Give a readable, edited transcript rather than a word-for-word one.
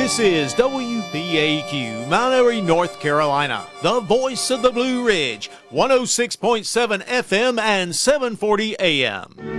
This is WPAQ, Mount Airy, North Carolina, the voice of the Blue Ridge, 106.7 FM and 740 AM.